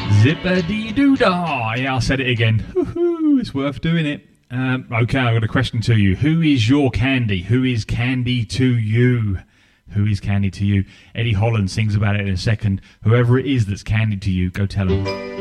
Zip-a-dee-doo-dah. Yeah, I said it again. Woo-hoo, it's worth doing it. Okay, I've got a question to you. Who is your candy? Who is candy to you? Who is candy to you? Eddie Holland sings about it in a second. Whoever it is that's candy to you, go tell him.